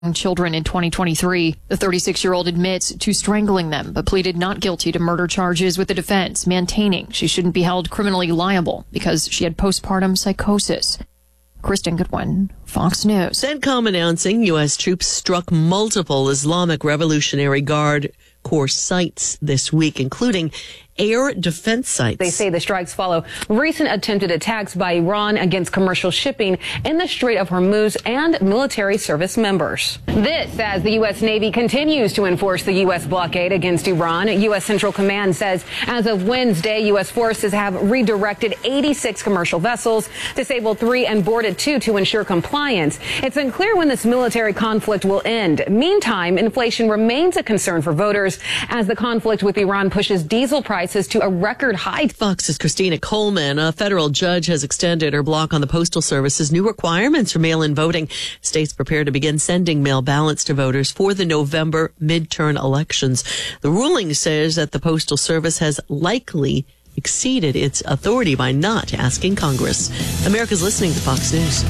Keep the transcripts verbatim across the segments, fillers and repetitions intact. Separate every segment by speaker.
Speaker 1: children in twenty twenty-three. The thirty-six-year-old admits to strangling them, but pleaded not guilty to murder charges, with the defense maintaining she shouldn't be held criminally liable because she had postpartum psychosis. Kristen Goodwin, Fox News.
Speaker 2: CENTCOM announcing U S troops struck multiple Islamic Revolutionary Guard Corps sites this week, including air defense sites.
Speaker 3: They say the strikes follow recent attempted attacks by Iran against commercial shipping in the Strait of Hormuz and military service members. This as the U S Navy continues to enforce the U S blockade against Iran. U S Central Command says as of Wednesday, U S forces have redirected eighty-six commercial vessels, disabled three and boarded two to ensure compliance. It's unclear when this military conflict will end. Meantime, inflation remains a concern for voters as the conflict with Iran pushes diesel prices to a record high.
Speaker 2: Fox's Christina Coleman. A federal judge has extended her block on the Postal Service's new requirements for mail-in voting. States prepare to begin sending mail ballots to voters for the November midterm elections. The ruling says that the Postal Service has likely exceeded its authority by not asking Congress. America's listening to Fox News.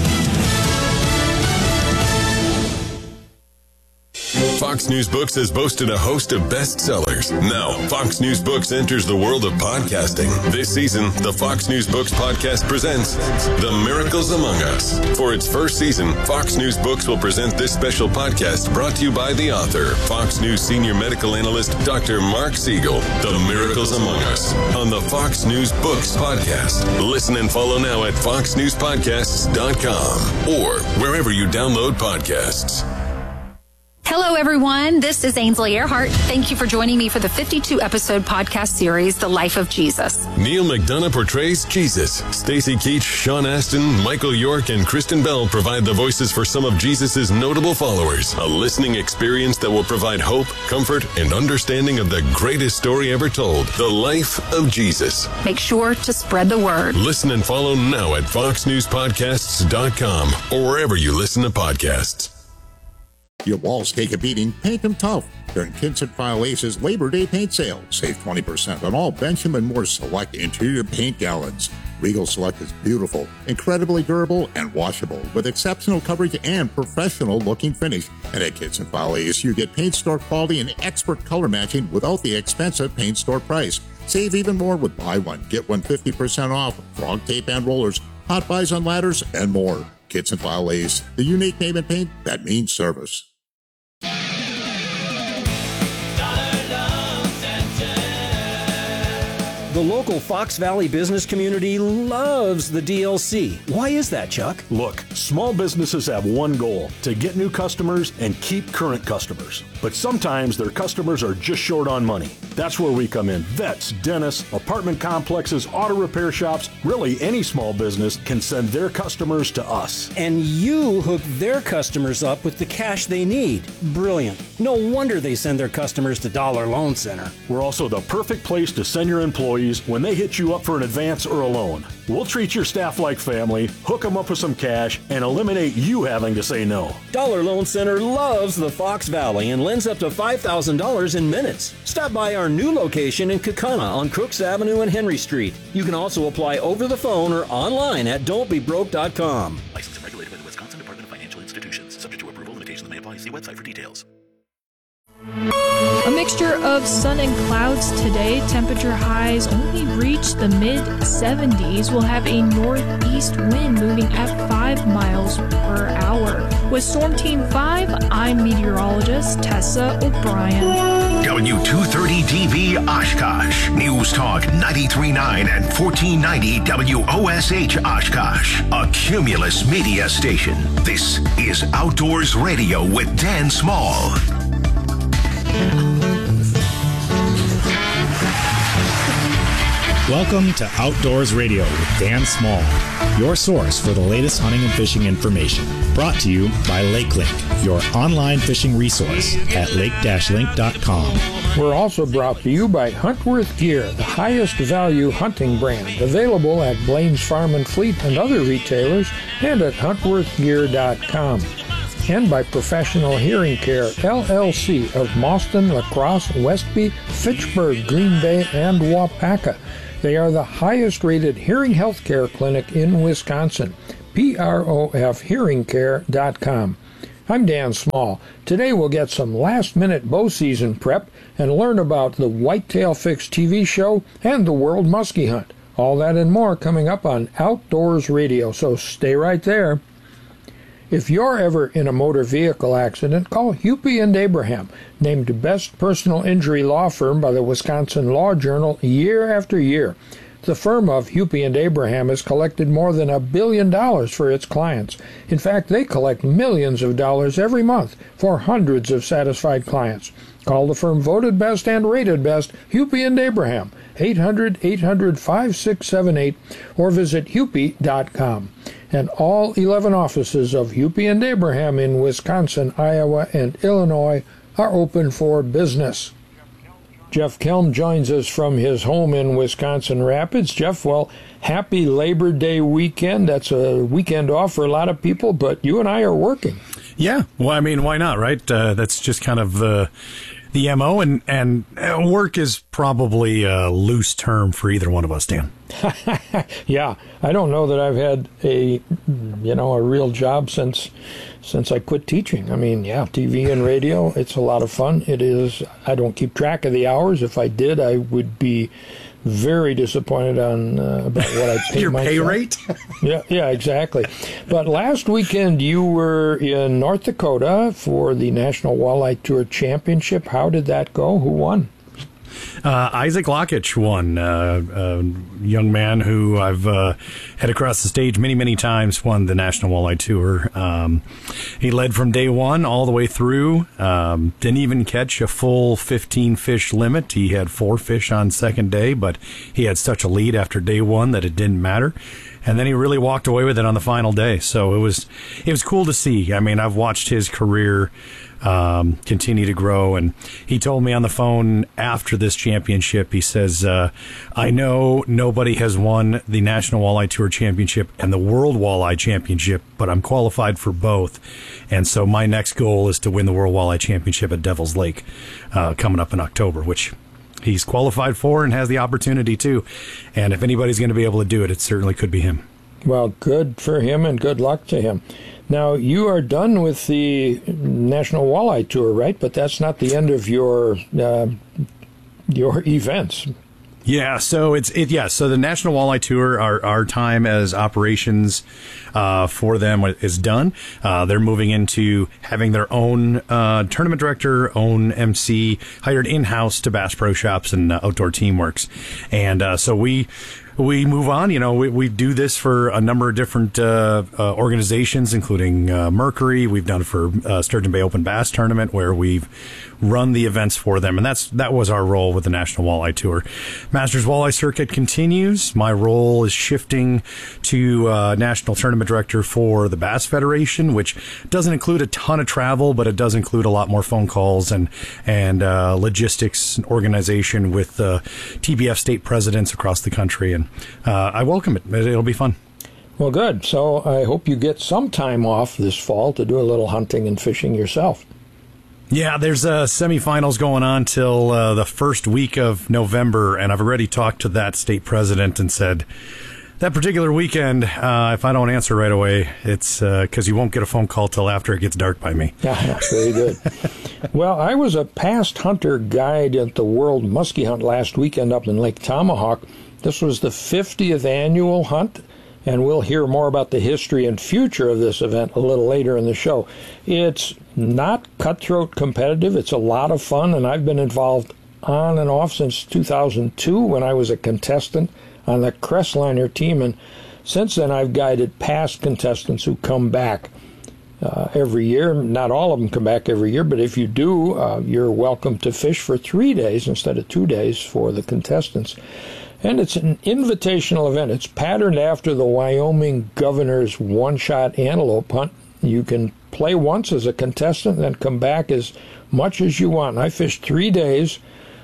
Speaker 4: Fox News Books has boasted a host of bestsellers. Now, Fox News Books enters the world of podcasting. This season, the Fox News Books podcast presents The Miracles Among Us. For its first season, Fox News Books will present this special podcast brought to you by the author, Fox News senior medical analyst, Doctor Mark Siegel. The Miracles Among Us on the Fox News Books podcast. Listen and follow now at fox news podcasts dot com or wherever you download podcasts.
Speaker 5: Hello, everyone. This is Ainsley Earhart. Thank you for joining me for the fifty-two episode podcast series, The Life of Jesus.
Speaker 4: Neil McDonough portrays Jesus. Stacy Keach, Sean Astin, Michael York, and Kristen Bell provide the voices for some of Jesus' notable followers. A listening experience that will provide hope, comfort, and understanding of the greatest story ever told, The Life of Jesus.
Speaker 5: Make sure to spread the word.
Speaker 4: Listen and follow now at fox news podcasts dot com or wherever you listen to podcasts.
Speaker 6: Your walls take a beating, paint them tough. During Kinston File Ace's Labor Day paint sale, save twenty percent on all Benjamin Moore Select interior paint gallons. Regal Select is beautiful, incredibly durable, and washable, with exceptional coverage and professional-looking finish. And at Kinston File Ace, you get paint store quality and expert color matching without the expensive paint store price. Save even more with buy one, get one fifty percent off, frog tape and rollers, hot buys on ladders, and more. Kinston File Ace, the unique name in paint that means service.
Speaker 7: The local Fox Valley business community loves the D L C. Why is that, Chuck?
Speaker 8: Look, small businesses have one goal, to get new customers and keep current customers. But sometimes their customers are just short on money. That's where we come in. Vets, dentists, apartment complexes, auto repair shops, really any small business can send their customers to us.
Speaker 7: And you hook their customers up with the cash they need. Brilliant. No wonder they send their customers to Dollar Loan Center.
Speaker 8: We're also the perfect place to send your employees when they hit you up for an advance or a loan. We'll treat your staff like family, hook them up with some cash, and eliminate you having to say no.
Speaker 7: Dollar Loan Center loves the Fox Valley and lends up to five thousand dollars in minutes. Stop by our new location in Kaukauna on Crooks Avenue and Henry Street. You can also apply over the phone or online at don't be broke dot com.
Speaker 9: Licensed and regulated by the Wisconsin Department of Financial Institutions. Subject to approval, limitations may apply. See website for details.
Speaker 10: A mixture of sun and clouds today. Temperature highs only reach the mid seventies. We'll have a northeast wind moving at five miles per hour. With Storm Team five, I'm meteorologist Tessa O'Brien.
Speaker 11: W two thirty D B Oshkosh. News Talk ninety-three point nine and fourteen ninety W O S H Oshkosh. A Cumulus media station. This is Outdoors Radio with Dan Small.
Speaker 12: Welcome to Outdoors Radio with Dan Small, your source for the latest hunting and fishing information. Brought to you by LakeLink, your online fishing resource at lake dash link dot com.
Speaker 13: We're also brought to you by Huntworth Gear, the highest value hunting brand, available at Blaine's Farm and Fleet and other retailers, and at huntworth gear dot com. And by Professional Hearing Care, L L C of Mauston, La Crosse, Westby, Fitchburg, Green Bay, and Wapaka. They are the highest rated hearing health care clinic in Wisconsin. P R O F hearing care dot com. I'm Dan Small. Today we'll get some last-minute bow season prep and learn about the Whitetail Fix T V show and the World Muskie Hunt. All that and more coming up on Outdoors Radio, so stay right there. If you're ever in a motor vehicle accident, call Hupy and Abraham, named Best Personal Injury Law Firm by the Wisconsin Law Journal year after year. The firm of Hupy and Abraham has collected more than a billion dollars for its clients. In fact, they collect millions of dollars every month for hundreds of satisfied clients. Call the firm voted best and rated best, Hupy and Abraham, eight hundred, eight hundred, five six seven eight, or visit hupy dot com. And all eleven offices of Hupy and Abraham in Wisconsin, Iowa, and Illinois are open for business. Jeff Kelm joins us from his home in Wisconsin Rapids. Jeff, well, happy Labor Day weekend. That's a weekend off for a lot of people, but you and I are working.
Speaker 14: Yeah, well, I mean, why not, right? Uh, that's just kind of the the M O, and, and work is probably a loose term for either one of us, Dan.
Speaker 13: Yeah, I don't know that I've had a, you know, a real job since since I quit teaching. I mean, yeah, T V and radio, it's a lot of fun. It is. I don't keep track of the hours. If I did, I would be very disappointed on uh, about what I pay
Speaker 14: your
Speaker 13: myself.
Speaker 14: pay rate.
Speaker 13: yeah, yeah, exactly. But last weekend you were in North Dakota for the National Walleye Tour Championship. How did that go? Who won?
Speaker 14: Uh, Isaac Lockich won, uh, a young man who I've uh, had across the stage many, many times, won the National Walleye Tour. Um, he led from day one all the way through, um, didn't even catch a full fifteen fish limit. He had four fish on second day, but he had such a lead after day one that it didn't matter. And then he really walked away with it on the final day. So it was it was cool to see. I mean, I've watched his career um, continue to grow. And he told me on the phone after this championship, he says, uh, I know nobody has won the National Walleye Tour Championship and the World Walleye Championship, but I'm qualified for both. And so my next goal is to win the World Walleye Championship at Devil's Lake uh, coming up in October, which he's qualified for and has the opportunity to. And if anybody's going to be able to do it, it certainly could be him.
Speaker 13: Well, good for him and good luck to him. Now, you are done with the National Walleye Tour, right? But that's not the end of your uh, your events.
Speaker 14: Yeah, so it's it. Yeah, so the National Walleye Tour, our our time as operations uh, for them is done. Uh, they're moving into having their own uh, tournament director, own M C, hired in house to Bass Pro Shops and uh, Outdoor Teamworks, and uh, so we. We move on. You know, we, we do this for a number of different uh, uh, organizations, including uh, Mercury. We've done it for uh, Sturgeon Bay Open Bass Tournament, where we've run the events for them, and that's that was our role with the National Walleye Tour. Masters Walleye Circuit continues. My role is shifting to uh, National Tournament Director for the Bass Federation, which doesn't include a ton of travel, but it does include a lot more phone calls and and uh, logistics and organization with uh, T B F state presidents across the country. And uh, I welcome it. It'll be fun.
Speaker 13: Well, good. So I hope you get some time off this fall to do a little hunting and fishing yourself.
Speaker 14: Yeah, there's uh, semifinals going on till uh, the first week of November, and I've already talked to that state president and said, that particular weekend, uh, if I don't answer right away, it's because uh, you won't get a phone call till after it gets dark by me.
Speaker 13: Yeah, very good. Well, I was a past hunter guide at the World Muskie Hunt last weekend up in Lake Tomahawk. This was the fiftieth annual hunt, and we'll hear more about the history and future of this event a little later in the show. It's not cutthroat competitive. It's a lot of fun, and I've been involved on and off since two thousand two when I was a contestant on the Crestliner team, and since then I've guided past contestants who come back uh, every year. Not all of them come back every year, but if you do, uh, you're welcome to fish for three days instead of two days for the contestants. And it's an invitational event. It's patterned after the Wyoming Governor's one-shot antelope hunt. You can play once as a contestant and then come back as much as you want. I fished three days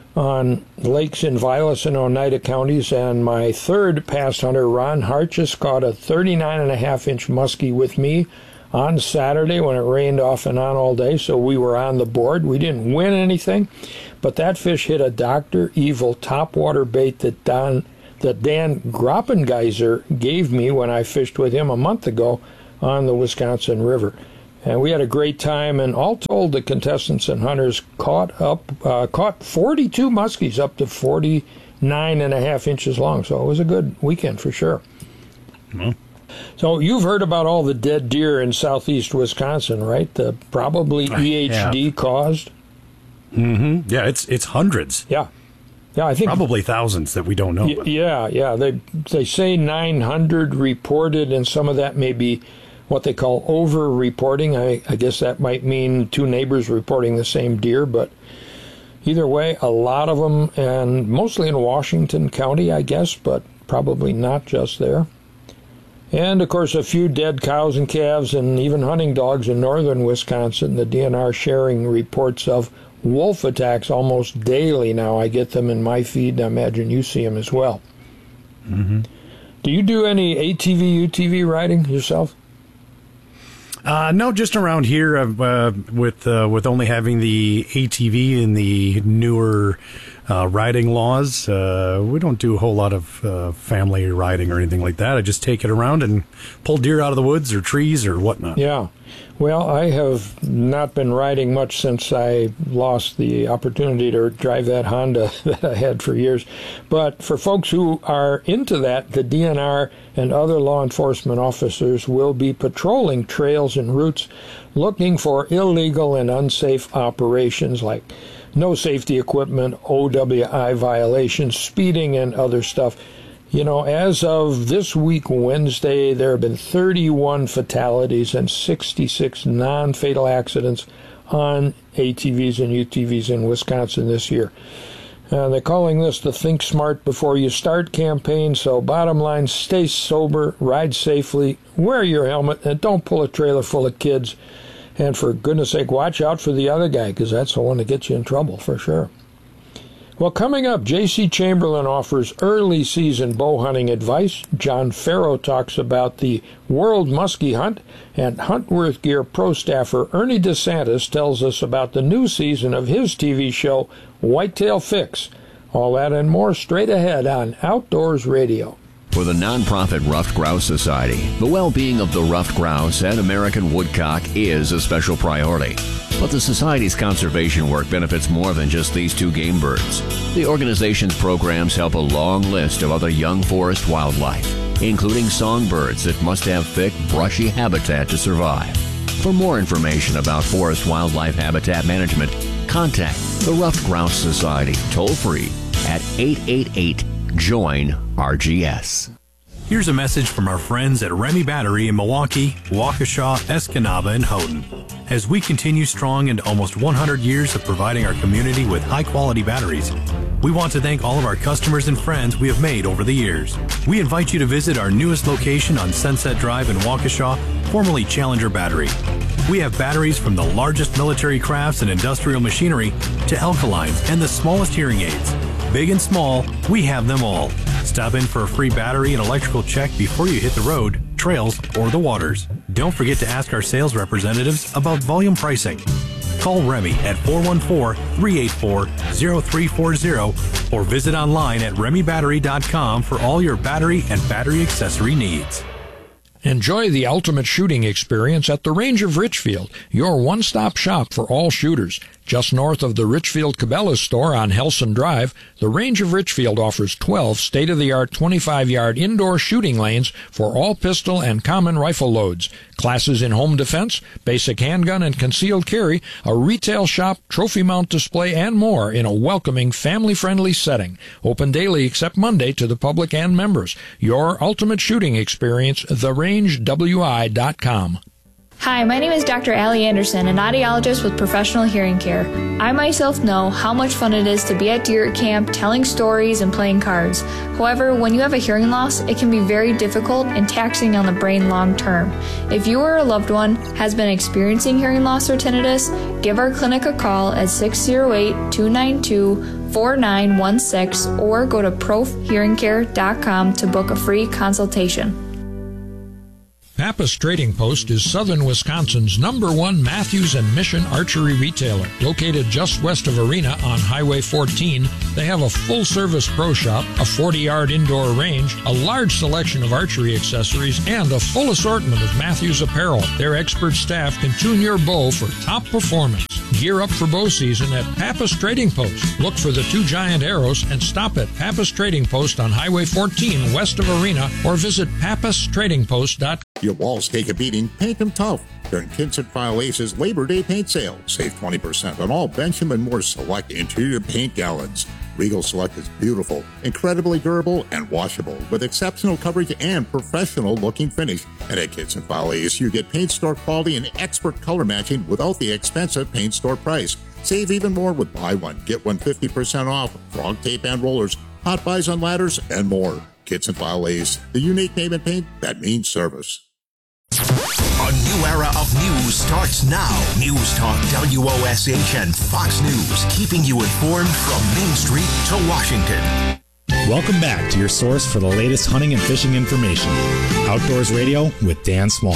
Speaker 13: on lakes in Vilas and Oneida counties, and my third past hunter, Ron Harches, caught a thirty-nine and a half inch muskie with me on Saturday when it rained off and on all day, so we were on the board. We didn't win anything, but that fish hit a Doctor Evil topwater bait that Don, that Dan Groppengeiser gave me when I fished with him a month ago on the Wisconsin River. And we had a great time, and all told, the contestants and hunters caught up, uh, caught forty-two muskies up to forty-nine and a half inches long. So it was a good weekend for sure.
Speaker 14: Well.
Speaker 13: So you've heard about all the dead deer in southeast Wisconsin, right? The probably E H D caused.
Speaker 14: Mm-hmm. Yeah, it's it's hundreds.
Speaker 13: Yeah, yeah, I think
Speaker 14: probably thousands that we don't know.
Speaker 13: Y- yeah, yeah. They they say nine hundred reported, and some of that may be what they call over-reporting. I, I guess that might mean two neighbors reporting the same deer, but either way, a lot of them, and mostly in Washington County, I guess, but probably not just there. And, of course, a few dead cows and calves and even hunting dogs in northern Wisconsin. The D N R sharing reports of wolf attacks almost daily now. I get them in my feed. I imagine you see them as well.
Speaker 14: Mm-hmm.
Speaker 13: Do you do any A T V, U T V riding yourself?
Speaker 14: Uh, no, just around here uh, with uh, with only having the A T V and the newer uh, riding laws. Uh, we don't do a whole lot of uh, family riding or anything like that. I just take it around and pull deer out of the woods or trees or whatnot.
Speaker 13: Yeah. Well, I have not been riding much since I lost the opportunity to drive that Honda that I had for years. But for folks who are into that, the D N R and other law enforcement officers will be patrolling trails and routes looking for illegal and unsafe operations like no safety equipment, O W I violations, speeding, and other stuff. You know, as of this week, Wednesday, there have been thirty-one fatalities and sixty-six non-fatal accidents on A T Vs and U T Vs in Wisconsin this year. Uh, they're calling this the Think Smart Before You Start campaign. So bottom line, stay sober, ride safely, wear your helmet, and don't pull a trailer full of kids. And for goodness sake, watch out for the other guy, because that's the one that gets you in trouble for sure. Well, coming up, J C Chamberlain offers early season bow hunting advice. John Farrow talks about the World Muskie Hunt, and Huntworth Gear Pro staffer Ernie DeSantis tells us about the new season of his T V show, Whitetail Fix. All that and more straight ahead on Outdoors Radio.
Speaker 15: For the nonprofit Ruffed Grouse Society, the well-being of the ruffed grouse and American woodcock is a special priority. But the Society's conservation work benefits more than just these two game birds. The organization's programs help a long list of other young forest wildlife, including songbirds that must have thick, brushy habitat to survive. For more information about forest wildlife habitat management, contact the Ruffed Grouse Society toll-free at eight eight eight, join R G S.
Speaker 16: Here's a message from our friends at Remy Battery in Milwaukee, Waukesha, Escanaba, and Houghton. As we continue strong into almost one hundred years of providing our community with high-quality batteries, we want to thank all of our customers and friends we have made over the years. We invite you to visit our newest location on Sunset Drive in Waukesha, formerly Challenger Battery. We have batteries from the largest military crafts and industrial machinery to alkalines and the smallest hearing aids. Big and small, we have them all. Stop in for a free battery and electrical check before you hit the road, trails, or the waters. Don't forget to ask our sales representatives about volume pricing. Call Remy at four one four, three eight four, zero three four zero or visit online at remy battery dot com for all your battery and battery accessory needs.
Speaker 13: Enjoy the ultimate shooting experience at the Range of Richfield, your one-stop shop for all shooters. Just north of the Richfield Cabela's store on Helson Drive, the Range of Richfield offers twelve state-of-the-art twenty-five yard indoor shooting lanes for all pistol and common rifle loads, classes in home defense, basic handgun and concealed carry, a retail shop, trophy mount display, and more in a welcoming, family-friendly setting. Open daily except Monday to the public and members. Your ultimate shooting experience, the range w i dot com.
Speaker 17: Hi, my name is Doctor Allie Anderson, an audiologist with Professional Hearing Care. I myself know how much fun it is to be at deer camp, telling stories and playing cards. However, when you have a hearing loss, it can be very difficult and taxing on the brain long term. If you or a loved one has been experiencing hearing loss or tinnitus, give our clinic a call at six zero eight, two nine two, four nine one six or go to prof hearing care dot com to book a free consultation.
Speaker 13: Pappas Trading Post is southern Wisconsin's number one Matthews and Mission archery retailer. Located just west of Arena on Highway fourteen, they have a full-service pro shop, a forty-yard indoor range, a large selection of archery accessories, and a full assortment of Matthews apparel. Their expert staff can tune your bow for top performance. Gear up for bow season at Pappas Trading Post. Look for the two giant arrows and stop at Pappas Trading Post on Highway fourteen west of Arena or visit pappas trading post dot com.
Speaker 6: Your walls take a beating, paint them tough. During Kinson File Ace's Labor Day paint sale, save twenty percent on all Benjamin Moore Select interior paint gallons. Regal Select is beautiful, incredibly durable, and washable, with exceptional coverage and professional-looking finish. And at Kinson File Ace, you get paint store quality and expert color matching without the expensive paint store price. Save even more with buy one, get one fifty percent off, frog tape and rollers, hot buys on ladders, and more. Kinson File Ace, the unique name in paint that means service.
Speaker 11: A new era of news starts now. News Talk W O S H and Fox News, keeping you informed from Main Street to Washington.
Speaker 12: Welcome back to your source for the latest hunting and fishing information. Outdoors Radio with Dan Small.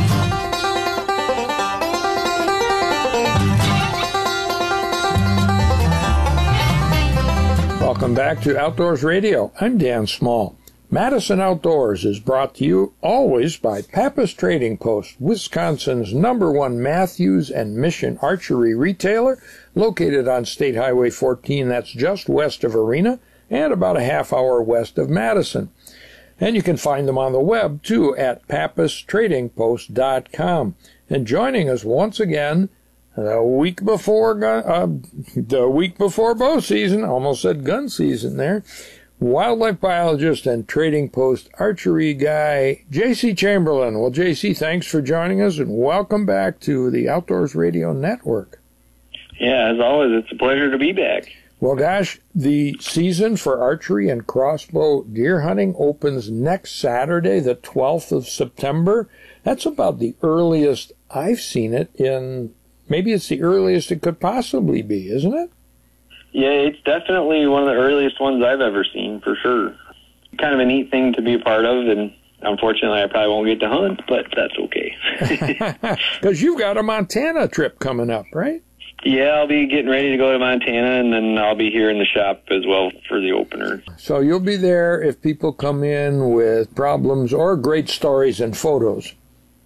Speaker 13: Welcome back to Outdoors Radio. I'm Dan Small. Madison Outdoors is brought to you always by Pappas Trading Post, Wisconsin's number one Matthews and Mission archery retailer, located on State Highway fourteen, that's just west of Arena, and about a half hour west of Madison. And you can find them on the web, too, at pappas trading post dot com. And joining us once again, the week before gun, uh, the week before bow season, almost said gun season there, wildlife biologist and Trading Post archery guy, J C Chamberlain. Well, J C, thanks for joining us, and welcome back to the Outdoors Radio Network.
Speaker 18: Yeah, as always, it's a pleasure to be back.
Speaker 13: Well, gosh, the season for archery and crossbow deer hunting opens next Saturday, the twelfth of September. That's about the earliest I've seen it in, maybe it's the earliest it could possibly be, isn't it?
Speaker 18: Yeah, it's definitely one of the earliest ones I've ever seen, for sure. Kind of a neat thing to be a part of, and unfortunately I probably won't get to hunt, but that's okay.
Speaker 13: Because you've got a Montana trip coming up, right?
Speaker 18: Yeah, I'll be getting ready to go to Montana, and then I'll be here in the shop as well for the opener.
Speaker 13: So you'll be there if people come in with problems or great stories and photos.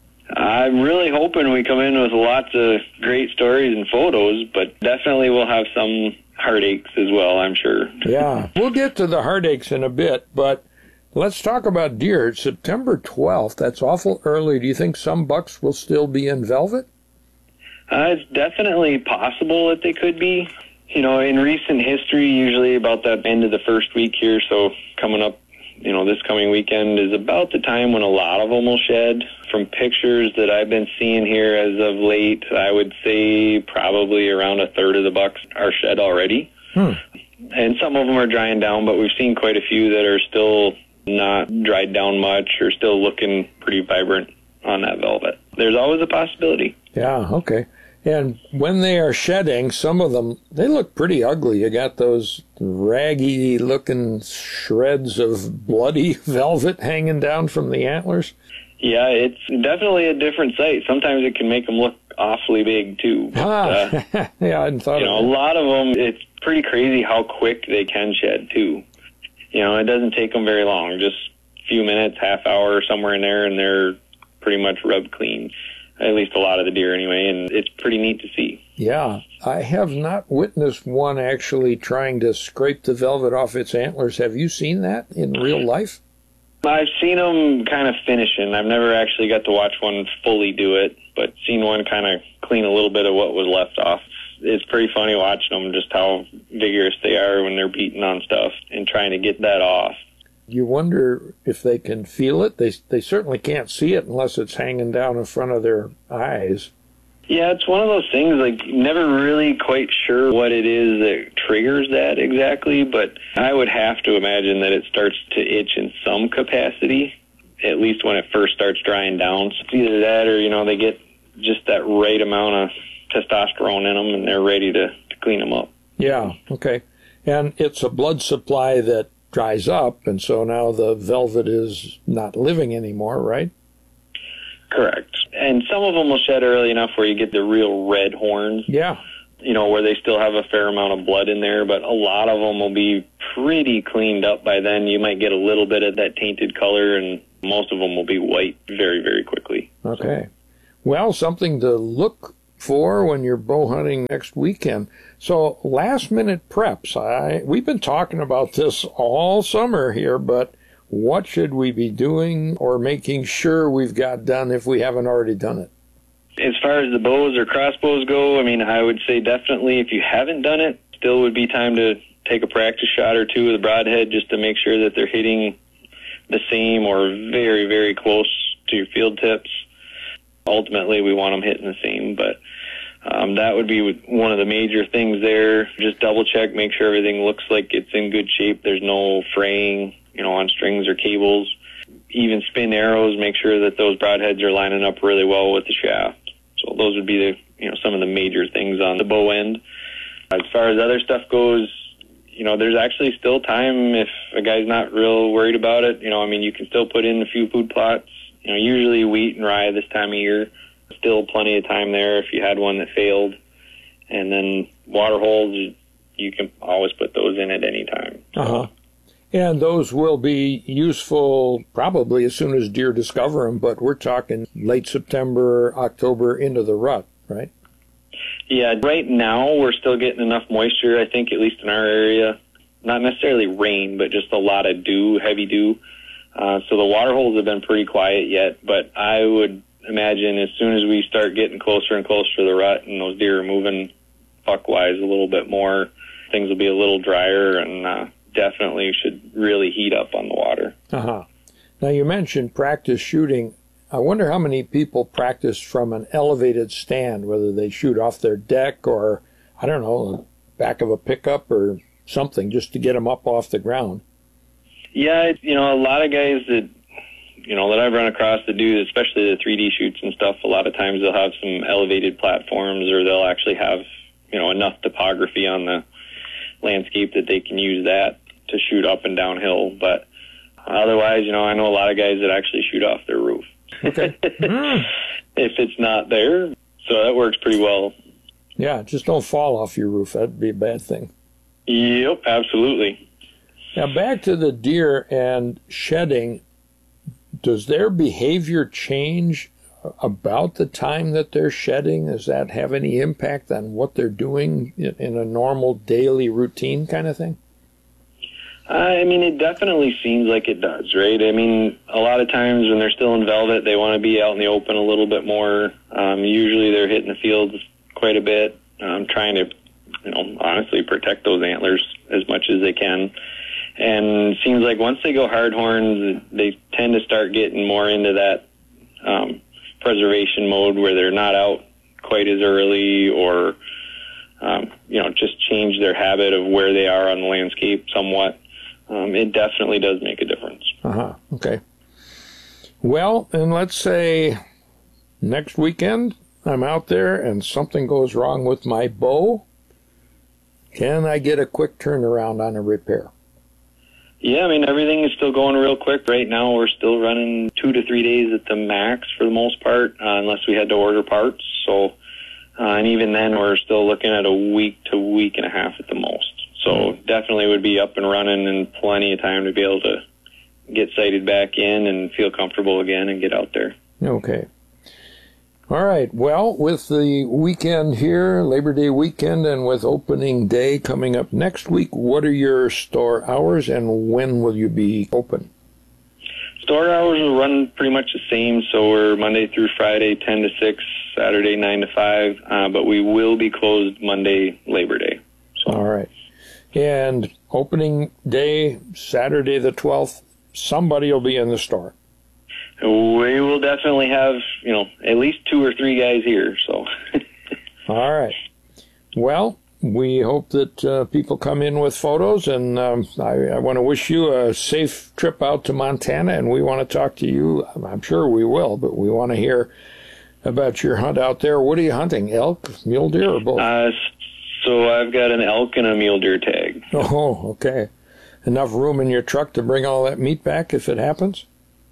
Speaker 18: I'm really hoping we come in with lots of great stories and photos, but definitely we'll have some heartaches as well, I'm sure.
Speaker 13: Yeah, we'll get to the heartaches in a bit, but let's talk about deer. September twelfth, that's awful early. Do you think some bucks will still be in velvet?
Speaker 18: Uh, it's definitely possible that they could be. You know, in recent history, usually about the end of the first week here, so coming up, you know, this coming weekend is about the time when a lot of them will shed. From pictures that I've been seeing here as of late, I would say probably around a third of the bucks are shed already.
Speaker 13: Hmm.
Speaker 18: And some of them are drying down, but we've seen quite a few that are still not dried down much or still looking pretty vibrant on that velvet. There's always a possibility.
Speaker 13: Yeah, okay. And when they are shedding, some of them, they look pretty ugly. You got those raggy-looking shreds of bloody velvet hanging down from the antlers.
Speaker 18: Yeah, it's definitely a different sight. Sometimes it can make them look awfully big, too. But,
Speaker 13: ah,
Speaker 18: uh,
Speaker 13: yeah, I hadn't thought
Speaker 18: you
Speaker 13: of
Speaker 18: know,
Speaker 13: that.
Speaker 18: a lot of them, it's pretty crazy how quick they can shed, too. You know, it doesn't take them very long, just a few minutes, half hour, somewhere in there, and they're pretty much rubbed clean. At least a lot of the deer anyway, and it's pretty neat to see.
Speaker 13: Yeah, I have not witnessed one actually trying to scrape the velvet off its antlers. Have you seen that in real life?
Speaker 18: I've seen them kind of finishing. I've never actually got to watch one fully do it, but seen one kind of clean a little bit of what was left off. It's pretty funny watching them, just how vigorous they are when they're beating on stuff and trying to get that off.
Speaker 13: You wonder if they can feel it. They they certainly can't see it unless it's hanging down in front of their eyes.
Speaker 18: Yeah, it's one of those things, like, never really quite sure what it is that triggers that exactly, but I would have to imagine that it starts to itch in some capacity, at least when it first starts drying down. So it's either that or, you know, they get just that right amount of testosterone in them and they're ready to, to clean them up.
Speaker 13: Yeah, okay. And it's a blood supply that dries up, and so now the velvet is not living anymore, right?
Speaker 18: Correct. And some of them will shed early enough where you get the real red horns.
Speaker 13: Yeah.
Speaker 18: You know, where they still have a fair amount of blood in there, but a lot of them will be pretty cleaned up by then. You might get a little bit of that tainted color, and most of them will be white very, very quickly.
Speaker 13: Okay. Well, something to look for when you're bow hunting next weekend. So, last-minute preps. I We've been talking about this all summer here, but what should we be doing or making sure we've got done if we haven't already done it?
Speaker 18: As far as the bows or crossbows go, I mean, I would say definitely if you haven't done it, still would be time to take a practice shot or two with a broadhead just to make sure that they're hitting the same or very, very close to your field tips. Ultimately, we want them hitting the same, but um, that would be one of the major things there. Just double check, make sure everything looks like it's in good shape. There's no fraying, you know, on strings or cables. Even spin arrows, make sure that those broadheads are lining up really well with the shaft. So those would be the, you know, some of the major things on the bow end. As far as other stuff goes, you know, there's actually still time if a guy's not real worried about it. You know, I mean, you can still put in a few food plots. You know, usually wheat and rye this time of year. Still plenty of time there if you had one that failed. And then water holes, you can always put those in at any time. So.
Speaker 13: Uh-huh. And those will be useful probably as soon as deer discover them, but we're talking late September, October into the rut, right?
Speaker 18: Yeah, right now we're still getting enough moisture, I think, at least in our area. Not necessarily rain, but just a lot of dew, heavy dew. Uh, so the water holes have been pretty quiet yet, but I would imagine as soon as we start getting closer and closer to the rut and those deer are moving buck-wise a little bit more, things will be a little drier and uh, definitely should really heat up on the water.
Speaker 13: Uh-huh. Now, you mentioned practice shooting. I wonder how many people practice from an elevated stand, whether they shoot off their deck or, I don't know, the back of a pickup or something, just to get them up off the ground.
Speaker 18: Yeah, it's, you know, a lot of guys that, you know, that I've run across that do, especially the three D shoots and stuff, a lot of times they'll have some elevated platforms or they'll actually have, you know, enough topography on the landscape that they can use that to shoot up and downhill. But otherwise, you know, I know a lot of guys that actually shoot off their roof.
Speaker 13: Okay. mm.
Speaker 18: If it's not there. So that works pretty well.
Speaker 13: Yeah, just don't fall off your roof. That'd be a bad thing.
Speaker 18: Yep, absolutely.
Speaker 13: Now, back to the deer and shedding. Does their behavior change about the time that they're shedding? Does that have any impact on what they're doing in a normal daily routine kind of thing?
Speaker 18: I mean, it definitely seems like it does, right? I mean, a lot of times when they're still in velvet, they want to be out in the open a little bit more. Um, usually they're hitting the fields quite a bit, um, trying to, you know, honestly protect those antlers as much as they can. And it seems like once they go hard horns, they tend to start getting more into that um, preservation mode where they're not out quite as early or, um, you know, just change their habit of where they are on the landscape somewhat. Um, it definitely does make a difference.
Speaker 13: Uh-huh. Okay. Well, and let's say next weekend I'm out there and something goes wrong with my bow. Can I get a quick turnaround on a repair?
Speaker 18: Yeah, I mean, everything is still going real quick. Right now we're still running two to three days at the max for the most part, uh, unless we had to order parts. So, uh, and even then we're still looking at a week to week and a half at the most. So definitely would be up and running and plenty of time to be able to get sighted back in and feel comfortable again and get out there.
Speaker 13: Okay. All right. Well, with the weekend here, Labor Day weekend, and with opening day coming up next week, what are your store hours and when will you be open?
Speaker 18: Store hours will run pretty much the same. So we're Monday through Friday, ten to six, Saturday, nine to five, uh, but we will be closed Monday, Labor Day. So.
Speaker 13: All right. And opening day, Saturday the twelfth, somebody will be in the store.
Speaker 18: We will definitely have, you know, at least two or three guys here. So,
Speaker 13: all right. Well, we hope that uh, people come in with photos, and um, I, I want to wish you a safe trip out to Montana, and we want to talk to you. I'm sure we will, but we want to hear about your hunt out there. What are you hunting, elk, mule deer, or both?
Speaker 18: Uh, so I've got an elk and a mule deer tag.
Speaker 13: Oh, okay. Enough room in your truck to bring all that meat back if it happens?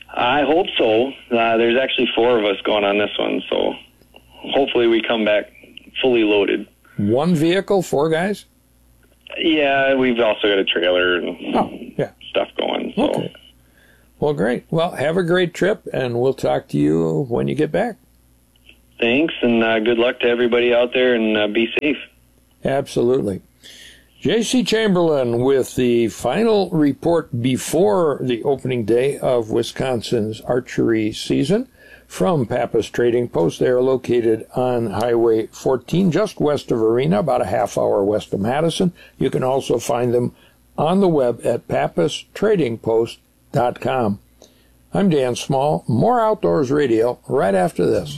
Speaker 18: I hope so. Uh, there's actually four of us going on this one, so hopefully we come back fully loaded.
Speaker 13: One vehicle, four guys?
Speaker 18: Yeah, we've also got a trailer and
Speaker 13: oh, yeah.
Speaker 18: stuff going. So.
Speaker 13: Okay. Well, great. Well, have a great trip, and we'll talk to you when you get back.
Speaker 18: Thanks, and uh, good luck to everybody out there, and uh, be safe.
Speaker 13: Absolutely. J C Chamberlain with the final report before the opening day of Wisconsin's archery season from Pappas Trading Post. They are located on Highway fourteen, just west of Arena, about a half hour west of Madison. You can also find them on the web at pappas trading post dot com. I'm Dan Small. More Outdoors Radio right after this.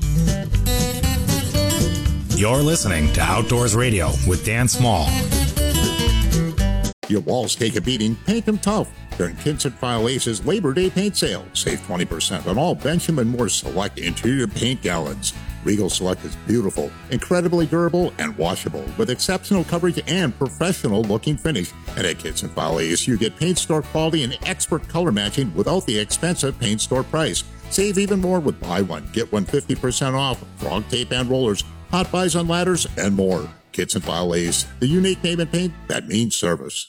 Speaker 12: You're listening to Outdoors Radio with Dan Small.
Speaker 6: Your walls take a beating, paint them tough. During Kinson File Ace's Labor Day paint sale, save twenty percent on all Benjamin Moore Select interior paint gallons. Regal Select is beautiful, incredibly durable, and washable, with exceptional coverage and professional-looking finish. And at Kinson File Ace, you get paint store quality and expert color matching without the expensive paint store price. Save even more with buy one, get one fifty percent off, frog tape and rollers, hot buys on ladders, and more. Kinson File Ace, the unique name in paint that means service.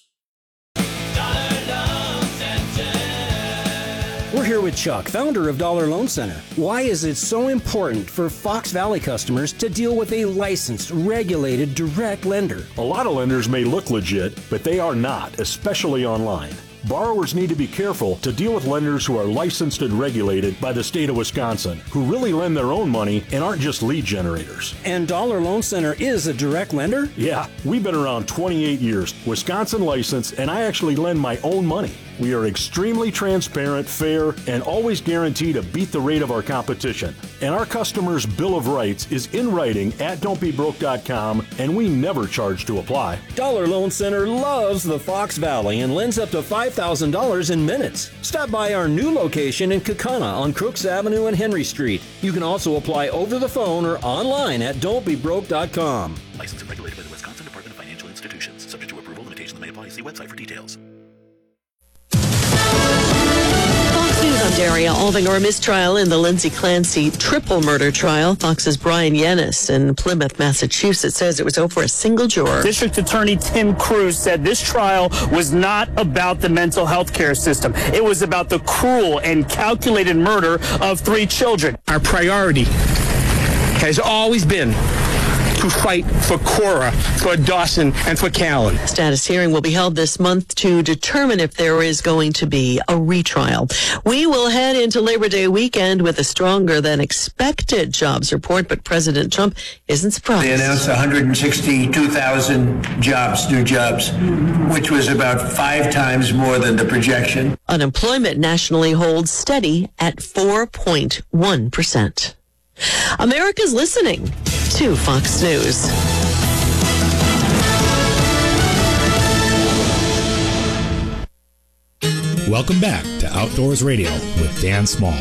Speaker 7: We're here with Chuck, founder of Dollar Loan Center. Why is it so important for Fox Valley customers to deal with a licensed, regulated, direct lender?
Speaker 8: A lot of lenders may look legit, but they are not, especially online. Borrowers need to be careful to deal with lenders who are licensed and regulated by the state of Wisconsin, who really lend their own money and aren't just lead generators.
Speaker 7: And Dollar Loan Center is a direct lender?
Speaker 8: Yeah, we've been around twenty-eight years, Wisconsin licensed, and I actually lend my own money. We are extremely transparent, fair, and always guarantee to beat the rate of our competition. And our customers' Bill of Rights is in writing at don't be broke dot com, and we never charge to apply.
Speaker 7: Dollar Loan Center loves the Fox Valley and lends up to five thousand dollars in minutes. Stop by our new location in Kaukauna on Crooks Avenue and Henry Street. You can also apply over the phone or online at don't be broke dot com.
Speaker 9: Licensed and regulated by the Wisconsin Department of Financial Institutions. Subject to approval, limitations may apply. See website for details.
Speaker 2: News on Daria Alving over a mistrial in the Lindsay Clancy triple murder trial. Fox's Brian Yennis in Plymouth, Massachusetts, says it was over a single juror.
Speaker 19: District Attorney Tim Cruz said this trial was not about the mental health care system. It was about the cruel and calculated murder of three children.
Speaker 20: Our priority has always been to fight for Cora, for Dawson, and for Callan.
Speaker 2: Status hearing will be held this month to determine if there is going to be a retrial. We will head into Labor Day weekend with a stronger than expected jobs report, but President Trump isn't surprised.
Speaker 21: They announced one hundred sixty-two thousand jobs, new jobs, which was about five times more than the projection.
Speaker 2: Unemployment nationally holds steady at four point one percent. America's listening to Fox News.
Speaker 12: Welcome back to Outdoors Radio with Dan Small.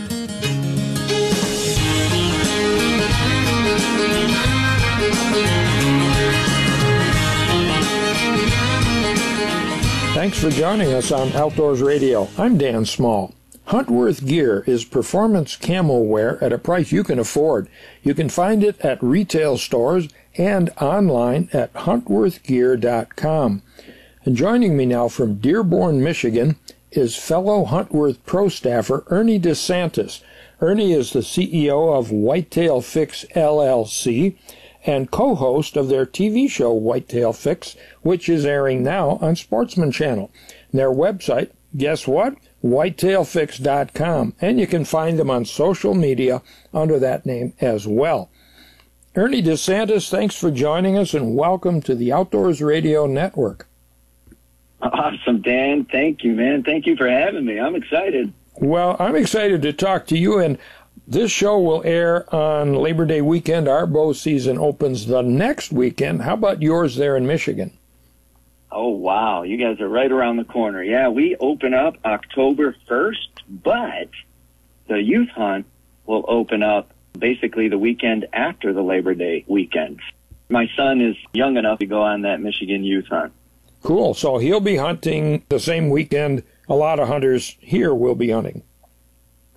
Speaker 13: Thanks for joining us on Outdoors Radio. I'm Dan Small. Huntworth Gear is performance camo wear at a price you can afford. You can find it at retail stores and online at huntworth gear dot com. And joining me now from Dearborn, Michigan, is fellow Huntworth Pro staffer Ernie DeSantis. Ernie is the C E O of Whitetail Fix L L C and co-host of their T V show Whitetail Fix, which is airing now on Sportsman Channel. And their website, guess what? whitetail fix dot com, and you can find them on social media under that name as well. Ernie DeSantis, thanks for joining us and welcome to the Outdoors Radio Network.
Speaker 22: Awesome, Dan. Thank you, man. Thank you for having me. I'm excited.
Speaker 13: Well, I'm excited to talk to you, and this show will air on Labor Day weekend. Our bow season opens the next weekend. How about yours there in Michigan?
Speaker 22: Oh, wow. You guys are right around the corner. Yeah, we open up October first, but the youth hunt will open up basically the weekend after the Labor Day weekend. My son is young enough to go on that Michigan youth hunt.
Speaker 13: Cool. So he'll be hunting the same weekend a lot of hunters here will be hunting.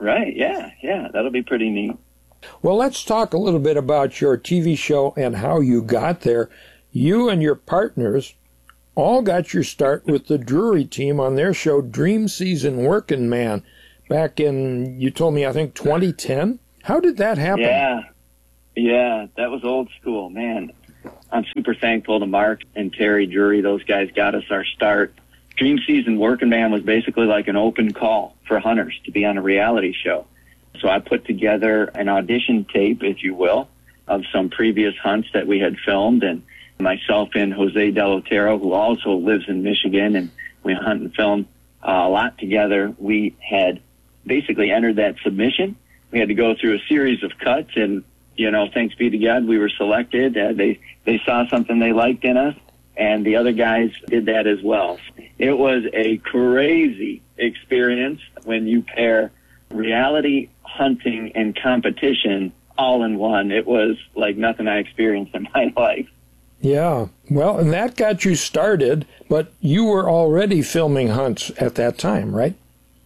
Speaker 22: Right, yeah, yeah, that'll be pretty neat.
Speaker 13: Well, let's talk a little bit about your T V show and how you got there. You and your partners all got your start with the Drury team on their show Dream Season Working Man back in, you told me, I think twenty ten? How did that happen?
Speaker 22: Yeah, yeah, that was old school, man. I'm super thankful to Mark and Terry Drury. Those guys got us our start. Dream Season Working Man was basically like an open call for hunters to be on a reality show. So I put together an audition tape, if you will, of some previous hunts that we had filmed, and myself and Jose Delotero, who also lives in Michigan, and we hunt and film uh, a lot together. We had basically entered that submission. We had to go through a series of cuts, and, you know, thanks be to God, we were selected. Uh, they, they saw something they liked in us, and the other guys did that as well. It was a crazy experience when you pair reality hunting and competition all in one. It was like nothing I experienced in my life.
Speaker 13: Yeah, well, and that got you started, but you were already filming hunts at that time, right?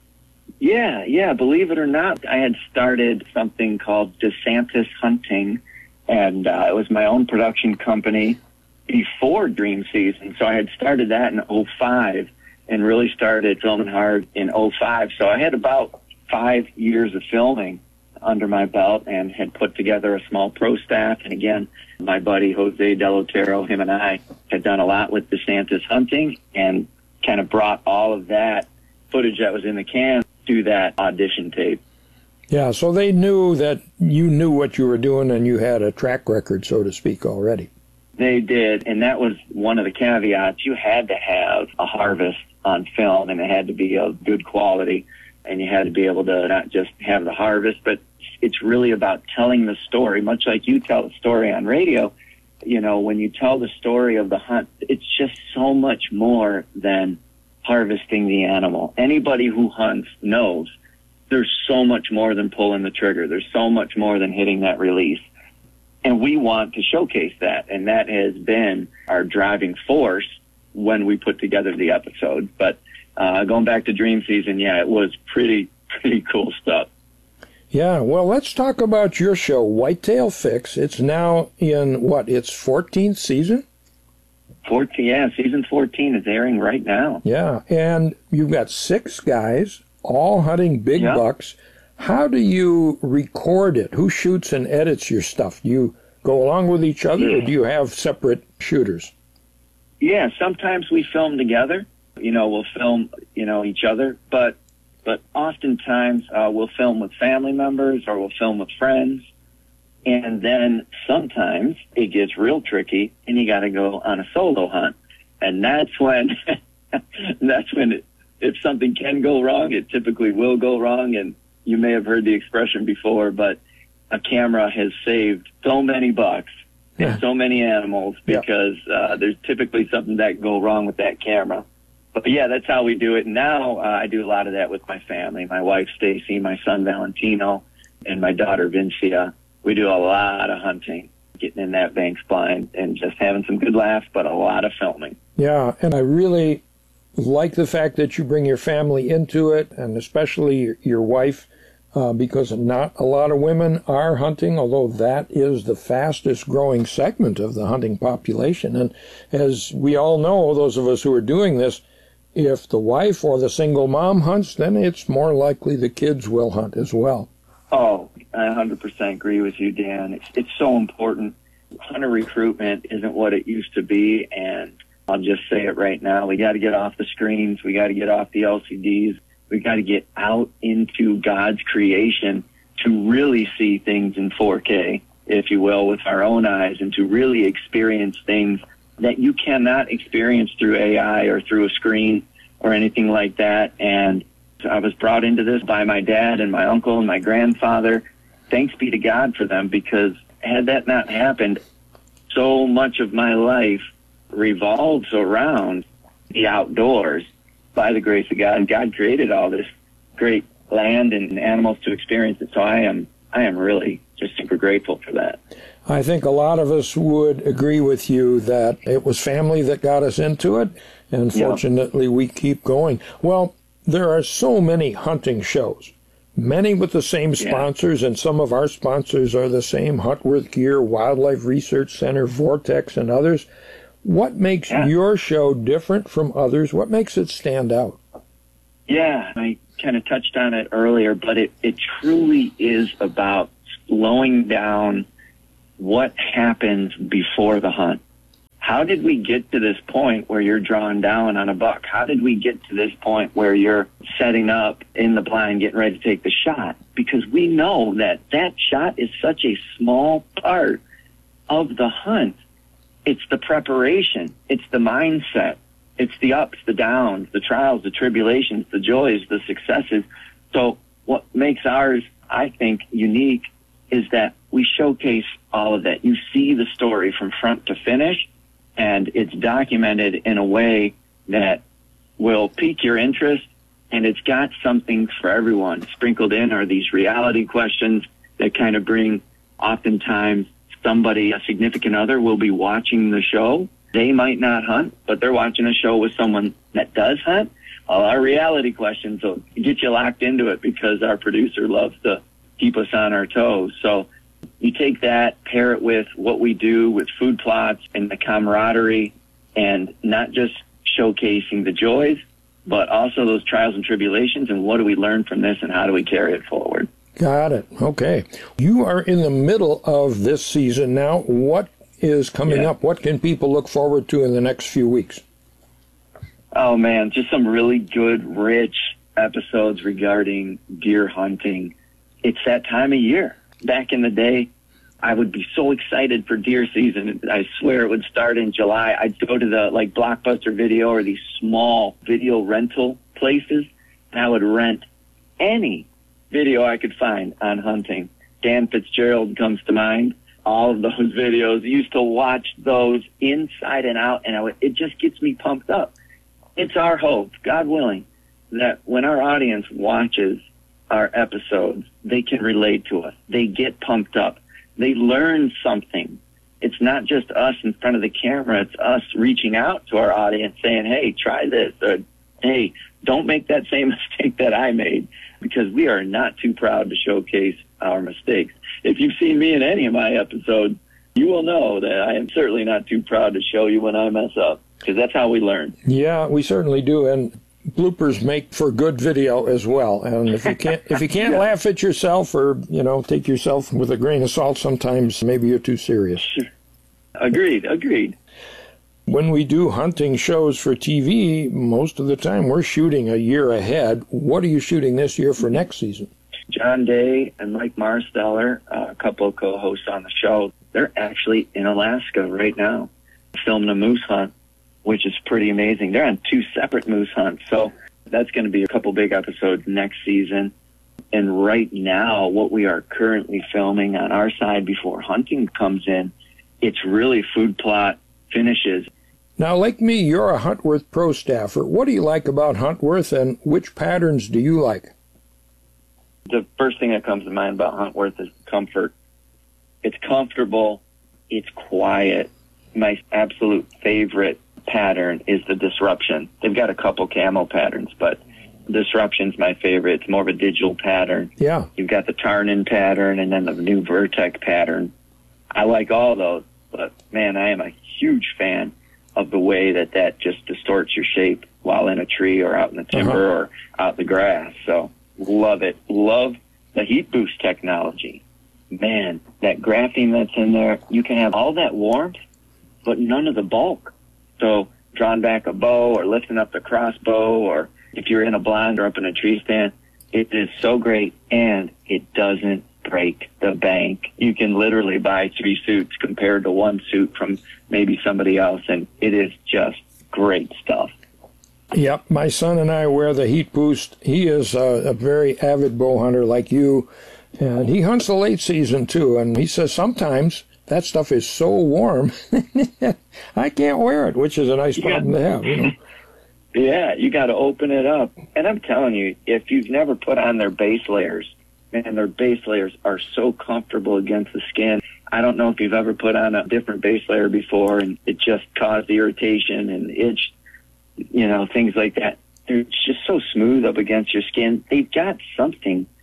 Speaker 22: Yeah, yeah, believe it or not, I had started something called DeSantis Hunting, and uh, it was my own production company before Dream Season. So I had started that in oh five and really started filming hard in oh five. So I had about five years of filming under my belt and had put together a small pro staff. And again, my buddy Jose Delotero, him and I had done a lot with DeSantis Hunting and kind of brought all of that footage that was in the can to that audition tape.
Speaker 13: Yeah, so they knew that you knew what you were doing and you had a track record, so to speak, already.
Speaker 22: They did, and that was one of the caveats. You had to have a harvest on film, and it had to be of good quality, and you had to be able to not just have the harvest, but it's really about telling the story, much like you tell the story on radio. You know, when you tell the story of the hunt, it's just so much more than harvesting the animal. Anybody who hunts knows there's so much more than pulling the trigger. There's so much more than hitting that release. And we want to showcase that, and that has been our driving force when we put together the episode. But uh, going back to Dream Season, yeah, it was pretty, pretty cool stuff.
Speaker 13: Yeah, well, let's talk about your show, Whitetail Fix. It's now in, what, its fourteenth season?
Speaker 22: fourteen, yeah, season fourteen is airing right now.
Speaker 13: Yeah, and you've got six guys, all hunting big
Speaker 22: yeah.
Speaker 13: bucks. How do you record it? Who shoots and edits your stuff? Do you go along with each other, or do you have separate shooters?
Speaker 22: Yeah, sometimes we film together. You know, we'll film, you know, each other, but but oftentimes uh, we'll film with family members or we'll film with friends. And then sometimes it gets real tricky and you got to go on a solo hunt. And that's when, that's when it, if something can go wrong, it typically will go wrong. And you may have heard the expression before, but a camera has saved so many bucks and yeah. so many animals because yeah. uh, there's typically something that can go wrong with that camera. But yeah, that's how we do it. Now uh, I do a lot of that with my family, my wife Stacy, my son Valentino, and my daughter Vincia. We do a lot of hunting, getting in that Banks blind and just having some good laughs, but a lot of filming.
Speaker 13: Yeah, and I really like the fact that you bring your family into it, and especially your wife, uh, because not a lot of women are hunting, although that is the fastest growing segment of the hunting population. And as we all know, those of us who are doing this, if the wife or the single mom hunts, then it's more likely the kids will hunt as well.
Speaker 22: Oh, I one hundred percent agree with you, Dan. It's, it's so important. Hunter recruitment isn't what it used to be, and I'll just say it right now. We got to get off the screens. We got to get off the L C Ds. We got to get out into God's creation to really see things in four K, if you will, with our own eyes, and to really experience things that you cannot experience through A I or through a screen or anything like that. And I was brought into this by my dad and my uncle and my grandfather. Thanks be to God for them, because had that not happened, so much of my life revolves around the outdoors. By the grace of God, God created all this great land and animals to experience it. So I am, I am really just super grateful for that.
Speaker 13: I think a lot of us would agree with you that it was family that got us into it, and fortunately yep. we keep going. Well, there are so many hunting shows, many with the same sponsors, yeah. and some of our sponsors are the same, Huntworth Gear, Wildlife Research Center, Vortex, and others. What makes yeah. your show different from others? What makes it stand out?
Speaker 22: Yeah, I kind of touched on it earlier, but it, it truly is about slowing down what happens before the hunt. How did we get to this point where you're drawing down on a buck? How did we get to this point where you're setting up in the blind, getting ready to take the shot? Because we know that that shot is such a small part of the hunt. It's the preparation. It's the mindset. It's the ups, the downs, the trials, the tribulations, the joys, the successes. So what makes ours, I think, unique is that we showcase all of that. You see the story from front to finish, and it's documented in a way that will pique your interest, and it's got something for everyone. Sprinkled in are these reality questions that kind of bring, oftentimes, somebody, a significant other, will be watching the show. They might not hunt, but they're watching a show with someone that does hunt. All our reality questions will get you locked into it because our producer loves to keep us on our toes. So you take that, pair it with what we do with food plots and the camaraderie, and not just showcasing the joys, but also those trials and tribulations, and what do we learn from this and how do we carry it forward.
Speaker 13: Got it. Okay. You are in the middle of this season now. What is coming yeah. up? What can people look forward to in the next few weeks?
Speaker 22: Oh, man, just some really good, rich episodes regarding deer hunting. It's that time of year. Back in the day, I would be so excited for deer season. I swear it would start in July. I'd go to the like Blockbuster Video or these small video rental places, and I would rent any video I could find on hunting. Dan Fitzgerald comes to mind. All of those videos, I used to watch those inside and out, and I would, it just gets me pumped up. It's our hope, God willing, that when our audience watches our episodes, they can relate to us. They get pumped up. They learn something. It's not just us in front of the camera. It's us reaching out to our audience saying, hey, try this, or hey, don't make that same mistake that I made, because we are not too proud to showcase our mistakes. If you've seen me in any of my episodes, you will know that I am certainly not too proud to show you when I mess up, because that's how we learn. Yeah, we certainly do, and bloopers make for good video as well. And if you can't, if you can't yeah. laugh at yourself, or you know, take yourself with a grain of salt, sometimes maybe you're too serious. Sure. Agreed. Agreed. When we do hunting shows for T V, most of the time we're shooting a year ahead. What are you shooting this year for next season? John Day and Mike Marsteller, uh, a couple of co-hosts on the show, they're actually in Alaska right now filming a moose hunt, which is pretty amazing. They're on two separate moose hunts, so that's going to be a couple big episodes next season. And right now, what we are currently filming on our side before hunting comes in, it's really food plot finishes. Now, like me, you're a Huntworth Pro staffer. What do you like about Huntworth, and which patterns do you like? The first thing that comes to mind about Huntworth is comfort. It's comfortable. It's quiet. My absolute favorite pattern is the Disruption. They've got a couple camo patterns, but Disruption's my favorite. It's more of a digital pattern. Yeah. You've got the Tarnin pattern and then the new Vertec pattern. I like all those, but man, I am a huge fan of the way that that just distorts your shape while in a tree or out in the timber uh-huh. or out in the grass. So love it. Love the heat boost technology. Man, that graphene that's in there, you can have all that warmth, but none of the bulk. So drawing back a bow or lifting up the crossbow, or if you're in a blind or up in a tree stand, it is so great, and it doesn't break the bank. You can literally buy three suits compared to one suit from maybe somebody else, and it is just great stuff. Yep, my son and I wear the Heat Boost. He is a, a very avid bow hunter like you, and he hunts the late season too, and he says sometimes that stuff is so warm, I can't wear it, which is a nice problem yeah. to have, you know. Yeah, you got to open it up. And I'm telling you, if you've never put on their base layers, man, their base layers are so comfortable against the skin. I don't know if you've ever put on a different base layer before and it just caused irritation and itch, you know, things like that. They're just so smooth up against your skin. They've got something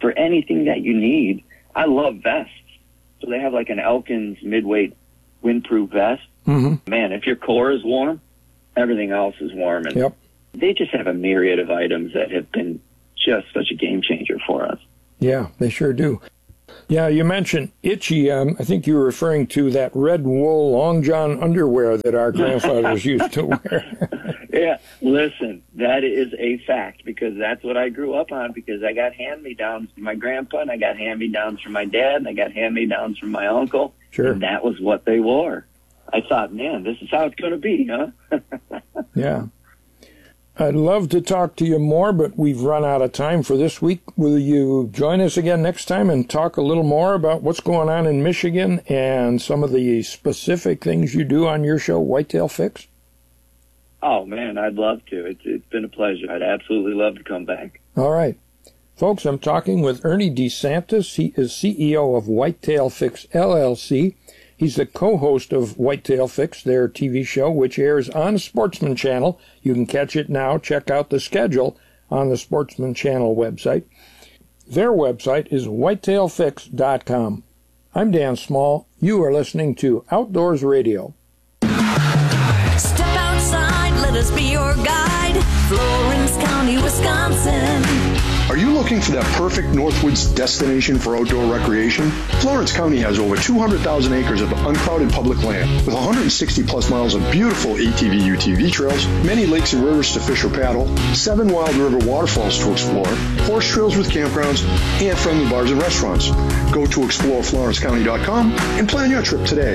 Speaker 22: for anything that you need. I love vests. So they have like an Elkins midweight windproof vest.
Speaker 13: Mm-hmm.
Speaker 22: Man, if your core is warm, everything else is warm. And
Speaker 13: yep.
Speaker 22: they just have a myriad of items that have been just such a game changer for us.
Speaker 13: Yeah, they sure do. Yeah, you mentioned itchy. Um, I think you were referring to that red wool long john underwear that our grandfathers used to wear.
Speaker 22: Yeah, listen, that is a fact because that's what I grew up on because I got hand-me-downs from my grandpa and I got hand-me-downs from my dad and I got hand-me-downs from my uncle.
Speaker 13: Sure.
Speaker 22: And that was what they wore. I thought, man, this is how it's going to be, huh?
Speaker 13: Yeah. I'd love to talk to you more, but we've run out of time for this week. Will you join us again next time and talk a little more about what's going on in Michigan and some of the specific things you do on your show, Whitetail Fix?
Speaker 22: Oh, man, I'd love to. It's, it's been a pleasure. I'd absolutely love to come back.
Speaker 13: All right. Folks, I'm talking with Ernie DeSantis. He is C E O of Whitetail Fix, L L C. He's the co-host of Whitetail Fix, their T V show, which airs on Sportsman Channel. You can catch it now. Check out the schedule on the Sportsman Channel website. Their website is whitetail fix dot com. I'm Dan Small. You are listening to Outdoors Radio.
Speaker 1: Step outside, let us be your guide. Florence County, Wisconsin.
Speaker 3: Are you looking for that perfect Northwoods destination for outdoor recreation? Florence County has over two hundred thousand acres of uncrowded public land with one hundred sixty plus miles of beautiful A T V U T V trails, many lakes and rivers to fish or paddle, seven wild river waterfalls to explore, horse trails with campgrounds, and friendly bars and restaurants. Go to explore florence county dot com and plan your trip today.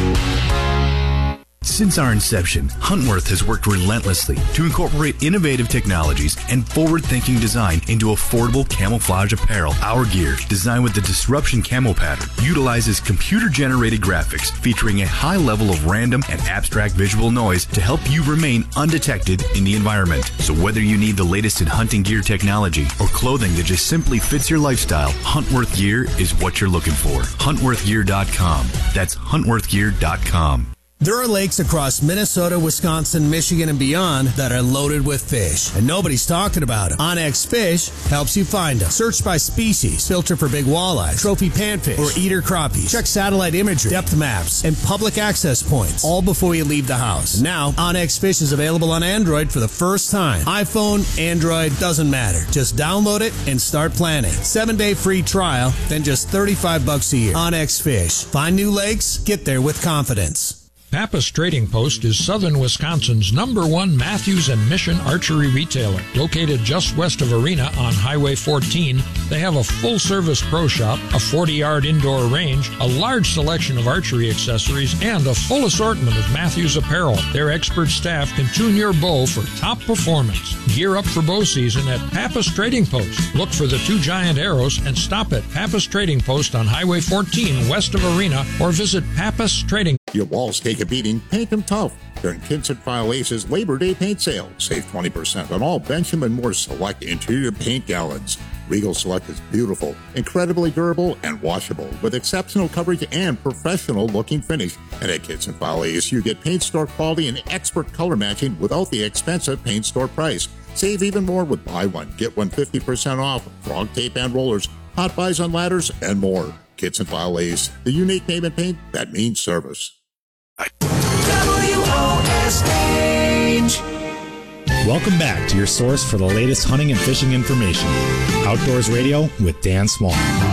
Speaker 23: Since our inception, Huntworth has worked relentlessly to incorporate innovative technologies and forward-thinking design into affordable camouflage apparel. Our gear, designed with the Disruption Camo pattern, utilizes computer-generated graphics featuring a high level of random and abstract visual noise to help you remain undetected in the environment. So whether you need the latest in hunting gear technology or clothing that just simply fits your lifestyle, Huntworth Gear is what you're looking for. huntworth gear dot com. That's huntworth gear dot com.
Speaker 24: There are lakes across Minnesota, Wisconsin, Michigan, and beyond that are loaded with fish, and nobody's talking about them. Onyx Fish helps you find them. Search by species, filter for big walleyes, trophy panfish, or eater crappies. Check satellite imagery, depth maps, and public access points, all before you leave the house. Now, Onyx Fish is available on Android for the first time. iPhone, Android, doesn't matter. Just download it and start planning. Seven-day free trial, then just thirty-five bucks a year. Onyx Fish. Find new lakes, get there with confidence.
Speaker 25: Pappas Trading Post is southern Wisconsin's number one Matthews and Mission archery retailer. Located just west of Arena on Highway fourteen, they have a full-service pro shop, a forty-yard indoor range, a large selection of archery accessories, and a full assortment of Matthews apparel. Their expert staff can tune your bow for top performance. Gear up for bow season at Pappas Trading Post. Look for the two giant arrows and stop at Pappas Trading Post on Highway fourteen west of Arena or visit Pappas Trading.
Speaker 6: Your walls take a beating, paint them tough. During Kinson File Ace's Labor Day paint sale, save twenty percent on all Benjamin Moore Select interior paint gallons. Regal Select is beautiful, incredibly durable, and washable, with exceptional coverage and professional-looking finish. And at Kinson File Ace, you get paint store quality and expert color matching without the expensive paint store price. Save even more with buy one, get one fifty percent off, frog tape and rollers, hot buys on ladders, and more. Kinson File Ace, the unique name in paint that means service.
Speaker 1: W O S H.
Speaker 12: Welcome back to your source for the latest hunting and fishing information. Outdoors Radio with Dan Small.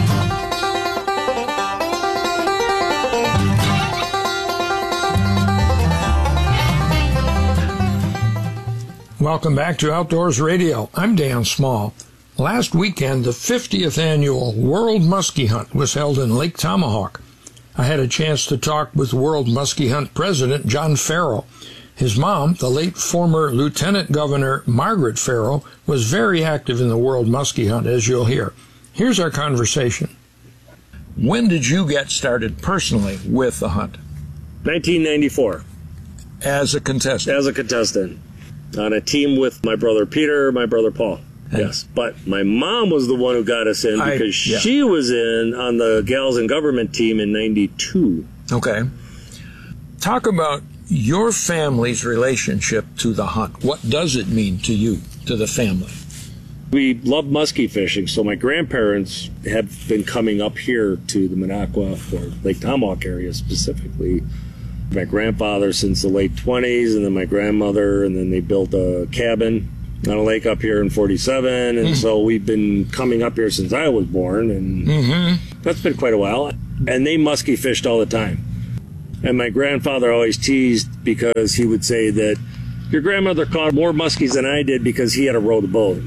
Speaker 13: Welcome back to Outdoors Radio. I'm Dan Small. Last weekend, the fiftieth annual World Muskie Hunt was held in Lake Tomahawk. I had a chance to talk with World Muskie Hunt President John Farrell. His mom, the late former Lieutenant Governor Margaret Farrell, was very active in the World Muskie Hunt, as you'll hear. Here's our conversation. When did you get started personally with the hunt?
Speaker 26: nineteen ninety-four.
Speaker 13: As a contestant?
Speaker 26: As a contestant. On a team with my brother Peter, my brother Paul. Yes, but my mom was the one who got us in because I, yeah. she was in on the Gals in Government team in ninety-two.
Speaker 13: Okay. Talk about your family's relationship to the hunt. What does it mean to you, to the family?
Speaker 26: We love muskie fishing, so my grandparents have been coming up here to the Minocqua or Lake Tomahawk area specifically. My grandfather since the late twenties, and then my grandmother, and then they built a cabin on a lake up here in forty-seven, and mm. so we've been coming up here since I was born, and mm-hmm. that's been quite a while. And they muskie fished all the time. And my grandfather always teased because he would say that your grandmother caught more muskies than I did because he had to row the boat.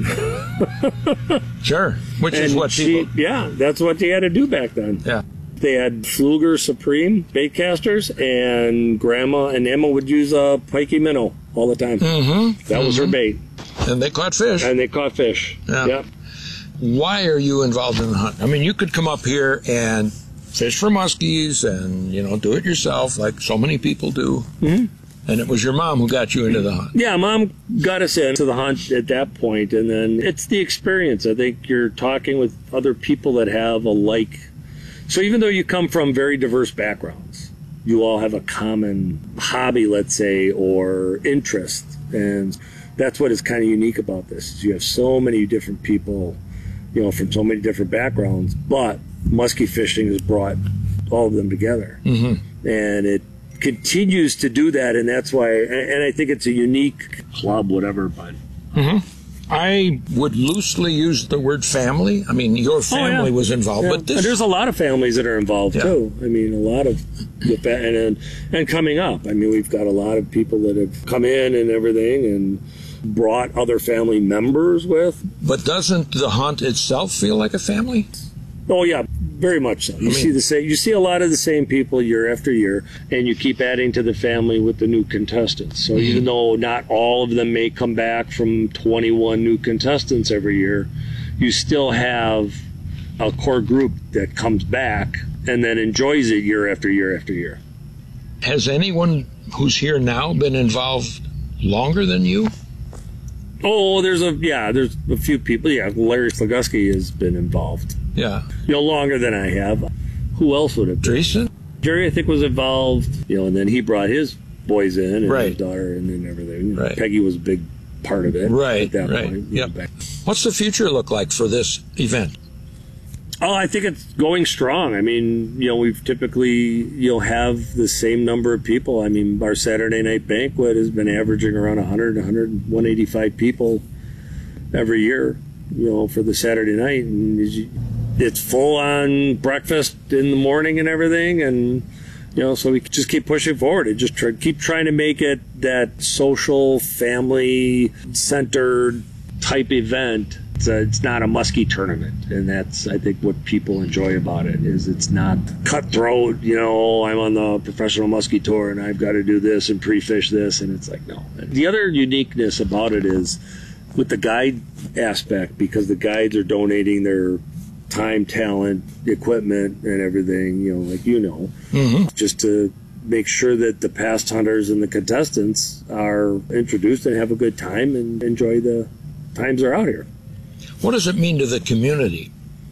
Speaker 25: Sure, which
Speaker 26: and
Speaker 25: is what
Speaker 26: she,
Speaker 25: people...
Speaker 26: Yeah, that's what they had to do back then.
Speaker 25: Yeah.
Speaker 26: They had Pfluger Supreme bait casters, and Grandma and Emma would use a pikey minnow all the time.
Speaker 25: Mm-hmm.
Speaker 26: That was
Speaker 25: mm-hmm.
Speaker 26: her bait.
Speaker 25: And they caught fish.
Speaker 26: And they caught fish.
Speaker 25: Yeah.
Speaker 26: Yep.
Speaker 25: Why are you involved in the hunt? I mean, you could come up here and fish for muskies and, you know, do it yourself like so many people do.
Speaker 26: Mm-hmm.
Speaker 25: And it was your mom who got you into the hunt.
Speaker 26: Yeah, Mom got us into the hunt at that point, and then it's the experience. I think you're talking with other people that have a like. So even though you come from very diverse backgrounds, you all have a common hobby, let's say, or interest. And that's what is kind of unique about this. Is you have so many different people, you know, from so many different backgrounds, but muskie fishing has brought all of them together.
Speaker 25: Mm-hmm.
Speaker 26: And it continues to do that, and that's why, and I think it's a unique club, whatever, but...
Speaker 25: Mm-hmm. I would loosely use the word family. I mean, your family
Speaker 26: oh, yeah.
Speaker 25: was involved,
Speaker 26: yeah.
Speaker 25: but this...
Speaker 26: And there's a lot of families that are involved,
Speaker 25: yeah.
Speaker 26: too. I mean, a lot of... And, and, and coming up. I mean, we've got a lot of people that have come in and everything and brought other family members with.
Speaker 25: But doesn't the hunt itself feel like a family?
Speaker 26: Oh, yeah, very much so. You I mean, see the same. You see a lot of the same people year after year, and you keep adding to the family with the new contestants. So mm-hmm. even though not all of them may come back from twenty-one new contestants every year, you still have a core group that comes back and then enjoys it year after year after year.
Speaker 25: Has anyone who's here now been involved longer than you?
Speaker 26: Oh, there's a yeah, there's a few people. Yeah, Larry Slagusky has been involved.
Speaker 25: Yeah.
Speaker 26: You know, longer than I have. Who else would have been?
Speaker 25: Jason?
Speaker 26: Jerry, I think, was involved, you know, and then he brought his boys in and
Speaker 25: right.
Speaker 26: his daughter and then everything.
Speaker 25: Right.
Speaker 26: Peggy was a big part of it
Speaker 25: right,
Speaker 26: at that
Speaker 25: right.
Speaker 26: point.
Speaker 25: Yep. What's the future look like for this event?
Speaker 26: Oh, I think it's going strong. I mean, you know, we've typically, you know, have the same number of people. I mean, our Saturday night banquet has been averaging around one hundred, one hundred, one eighty-five people every year, you know, for the Saturday night. And it's full on breakfast in the morning and everything. And, you know, so we just keep pushing forward and just try, keep trying to make it that social, family-centered type event. It's, a, it's not a muskie tournament, and that's, I think, what people enjoy about it, is it's not cutthroat, you know, I'm on the professional muskie tour and I've got to do this and pre-fish this, and it's like, no. The other uniqueness about it is with the guide aspect, because the guides are donating their time, talent, equipment, and everything, you know, like you know,
Speaker 25: mm-hmm.
Speaker 26: just to make sure that the past hunters and the contestants are introduced and have a good time and enjoy the times they're out here.
Speaker 25: What does it mean to the community?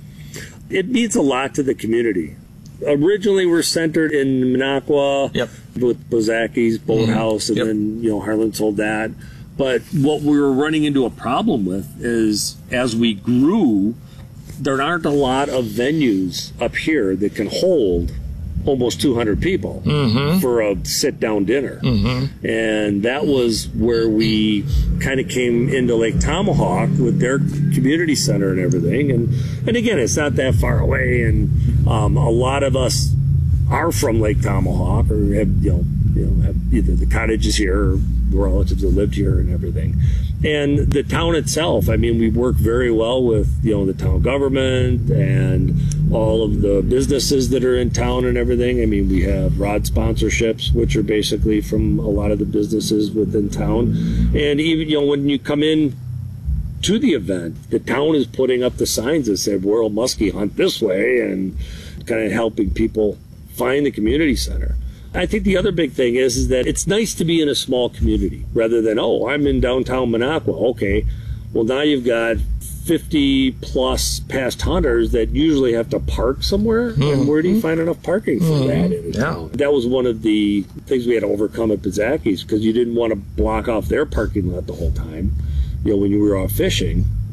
Speaker 26: It means a lot to the community. Originally, we're centered in Minocqua
Speaker 25: yep.
Speaker 26: with Bozaki's Boathouse, mm-hmm. and yep. then, you know, Harlan sold that. But what we were running into a problem with is, as we grew, there aren't a lot of venues up here that can hold almost two hundred people
Speaker 25: mm-hmm.
Speaker 26: for a sit-down dinner.
Speaker 25: Mm-hmm.
Speaker 26: And that was where we kind of came into Lake Tomahawk with their community center and everything. And, and again, it's not that far away. And um, a lot of us are from Lake Tomahawk, or have, you know, you know, have either the cottages here or relatives that lived here and everything. And the town itself, I mean, we work very well with, you know, the town government and all of the businesses that are in town and everything. I mean, we have rod sponsorships, which are basically from a lot of the businesses within town. And even, you know, when you come in to the event, the town is putting up the signs that say World Muskie Hunt this way, and kind of helping people find the community center. I think the other big thing is, is that it's nice to be in a small community rather than, oh, I'm in downtown Minocqua. Okay, well, now you've got fifty plus past hunters that usually have to park somewhere. Mm-hmm. And where do you find enough parking for mm-hmm. that in a
Speaker 25: yeah.
Speaker 26: town? That was one of the things we had to overcome at Bozaki's, because you didn't want to block off their parking lot the whole time, you know, when you were off fishing.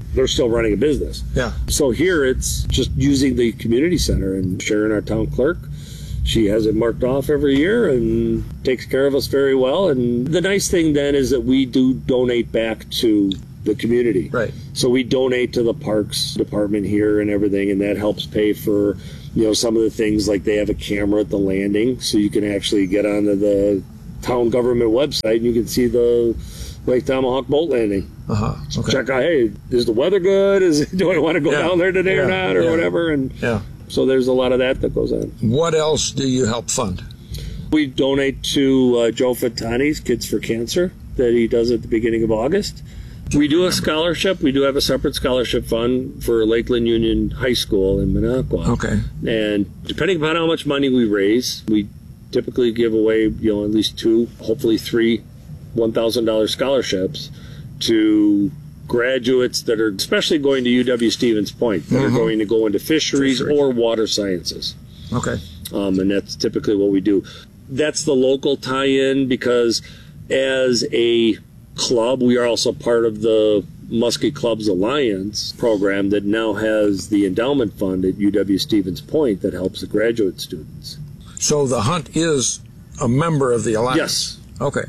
Speaker 26: they're still running a business.
Speaker 4: Yeah.
Speaker 26: So here it's just using the community center, and Sharon, our town clerk, she has it marked off every year and takes care of us very well. And the nice thing then is that we do donate back to the community.
Speaker 4: Right.
Speaker 26: So we donate to the parks department here and everything, and that helps pay for, you know, some of the things like they have a camera at the landing, so you can actually get onto the town government website and you can see the Lake Tomahawk boat landing.
Speaker 4: Uh-huh. Okay.
Speaker 26: Check out, hey, is the weather good? Is do I want to go
Speaker 4: Yeah.
Speaker 26: down there today
Speaker 4: Yeah.
Speaker 26: or not, or
Speaker 4: Yeah.
Speaker 26: whatever? And
Speaker 4: Yeah.
Speaker 26: so there's a lot of that that goes on.
Speaker 4: What else do you help fund?
Speaker 26: We donate to uh, Joe Fatani's Kids for Cancer that he does at the beginning of August. We do a scholarship. We do have a separate scholarship fund for Lakeland Union High School in Minocqua.
Speaker 4: Okay.
Speaker 26: And depending upon how much money we raise, we typically give away, you know, at least two, hopefully three one thousand dollars scholarships to graduates that are especially going to U W-Stevens Point, that
Speaker 4: Mhm.
Speaker 26: are going to go into fisheries
Speaker 4: Fisheries.
Speaker 26: or water sciences.
Speaker 4: Okay.
Speaker 26: Um, and that's typically what we do. That's the local tie-in, because as a club, we are also part of the Muskie Clubs Alliance program that now has the endowment fund at U W-Stevens Point that helps the graduate students.
Speaker 4: So the hunt is a member of the alliance?
Speaker 26: Yes.
Speaker 4: Okay.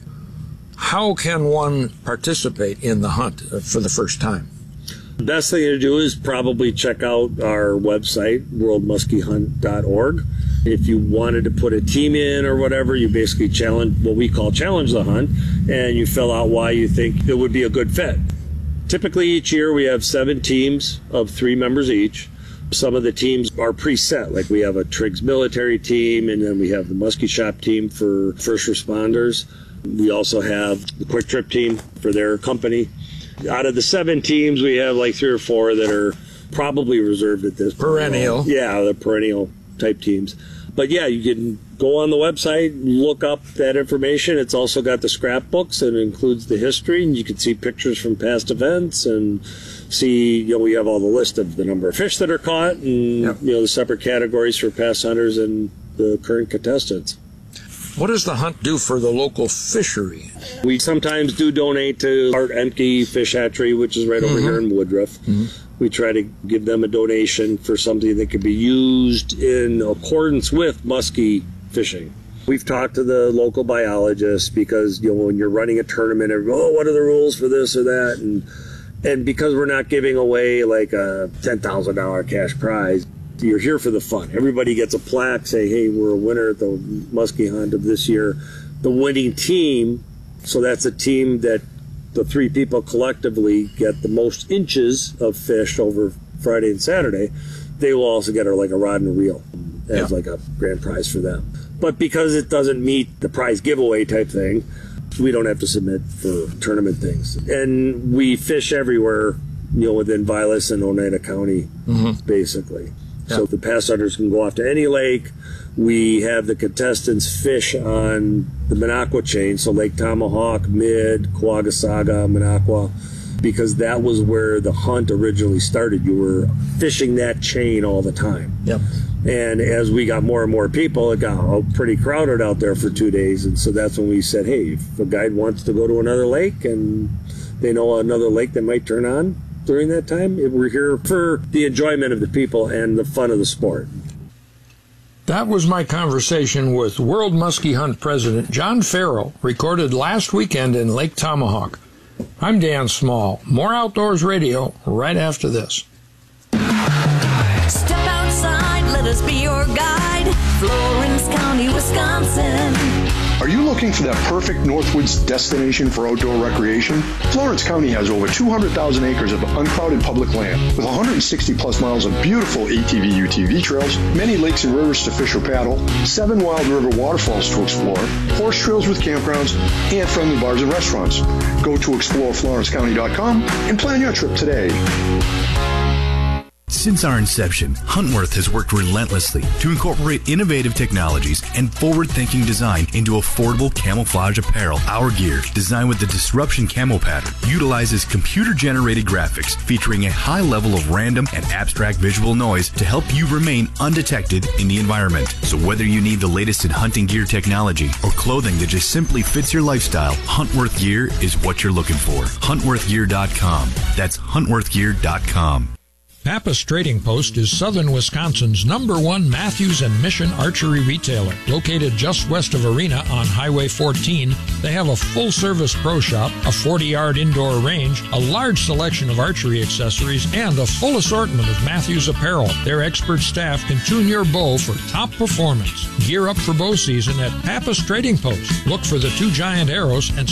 Speaker 4: How can one participate in the hunt uh, for the first time?
Speaker 26: The best thing to do is probably check out our website, world muskie hunt dot org. If you wanted to put a team in or whatever, you basically challenge what we call challenge the hunt, and you fill out why you think it would be a good fit. Typically each year we have seven teams of three members each. Some of the teams are preset, like we have a Triggs military team, and then we have the Muskie Shop team for first responders. We also have the Quick Trip team for their company. Out of the seven teams, we have like three or four that are probably reserved at this point.
Speaker 4: Perennial.
Speaker 26: Yeah, the perennial type teams. But yeah, you can go on the website, look up that information. It's also got the scrapbooks, and it includes the history, and you can see pictures from past events and see, you know, we have all the list of the number of fish that are caught and,
Speaker 4: Yep.
Speaker 26: you know, the separate categories for past hunters and the current contestants.
Speaker 4: What does the hunt do for the local fishery?
Speaker 26: We sometimes do donate to Art Emke Fish Hatchery, which is right over
Speaker 4: Mhm.
Speaker 26: here in Woodruff.
Speaker 4: Mhm.
Speaker 26: We try to give them a donation for something that could be used in accordance with muskie fishing. We've talked to the local biologists, because, you know, when you're running a tournament, everybody, oh, what are the rules for this or that? And and because we're not giving away like a ten thousand dollars cash prize, you're here for the fun. Everybody gets a plaque, say, hey, we're a winner at the muskie hunt of this year. The winning team, so that's a team that the three people collectively get the most inches of fish over Friday and Saturday. They will also get a, like a rod and a reel as
Speaker 4: Yeah.
Speaker 26: like a grand prize for them. But because it doesn't meet the prize giveaway type thing, we don't have to submit for tournament things. And we fish everywhere, you know, within Vilas and Oneida County,
Speaker 4: Mhm.
Speaker 26: basically.
Speaker 4: Yeah.
Speaker 26: So the pass hunters can go off to any lake. We have the contestants fish on the Minocqua chain, so Lake Tomahawk, Mid, Quaggasaga, Minocqua, because that was where the hunt originally started. You were fishing that chain all the time.
Speaker 4: Yep.
Speaker 26: And as we got more and more people, it got oh, pretty crowded out there for two days. And so that's when we said, hey, if a guide wants to go to another lake and they know another lake that might turn on during that time, we're here for the enjoyment of the people and the fun of the sport.
Speaker 13: That was my conversation with World Muskie Hunt President John Farrell, recorded last weekend in Lake Tomahawk. I'm Dan Small. More Outdoors Radio right after this.
Speaker 1: Step outside, let us be your guide. Florence County, Wisconsin.
Speaker 3: Are you looking for that perfect Northwoods destination for outdoor recreation? Florence County has over two hundred thousand acres of uncrowded public land with one hundred sixty plus miles of beautiful A T V U T V trails, many lakes and rivers to fish or paddle, seven wild river waterfalls to explore, horse trails with campgrounds, and friendly bars and restaurants. Go to explore florence county dot com and plan your trip today.
Speaker 23: Since our inception, Huntworth has worked relentlessly to incorporate innovative technologies and forward-thinking design into affordable camouflage apparel. Our gear, designed with the Disruption Camo pattern, utilizes computer-generated graphics featuring a high level of random and abstract visual noise to help you remain undetected in the environment. So whether you need the latest in hunting gear technology or clothing that just simply fits your lifestyle, Huntworth Gear is what you're looking for. Huntworth Gear dot com. That's Huntworth Gear dot com.
Speaker 25: Pappas Trading Post is southern Wisconsin's number one Matthews and Mission archery retailer. Located just west of Arena on Highway fourteen, they have a full-service pro shop, a forty-yard indoor range, a large selection of archery accessories, and a full assortment of Matthews apparel. Their expert staff can tune your bow for top performance. Gear up for bow season at Pappas Trading Post. Look for the two giant arrows and